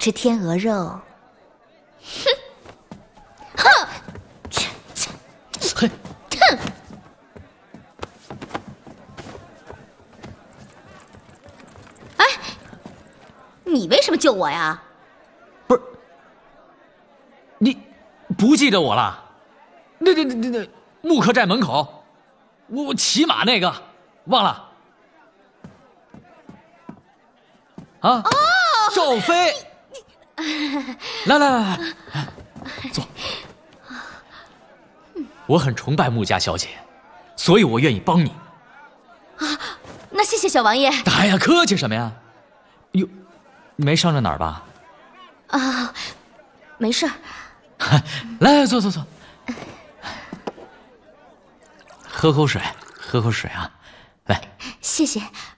吃天鹅肉。 哼， 哼， 哼！哎，你为什么救我呀？ 不是，你不记得我了？那木客栈门口，我骑马那个，忘了？啊？哦，赵飞，来，坐。我很崇拜穆家小姐，所以我愿意帮你。 啊，那谢谢小王爷。 哎呀，客气什么呀？哟，你没伤着哪儿吧？ 啊，没事。 来，坐。喝口水啊，来。 谢谢。